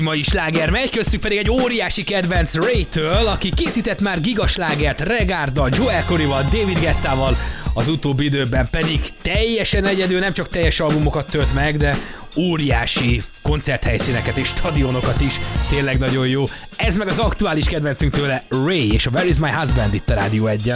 Mai sláger megy, köztük pedig egy óriási kedvenc Ray-től, aki készített már gigaslágert Regarddal, Joel Corryval, David Guettával, az utóbbi időben pedig teljesen egyedül, nem csak teljes albumokat tört meg, de óriási koncerthelyszíneket és stadionokat is, tényleg nagyon jó. Ez meg az aktuális kedvencünk tőle, Ray és a Where is my husband itt a Rádió 1-en.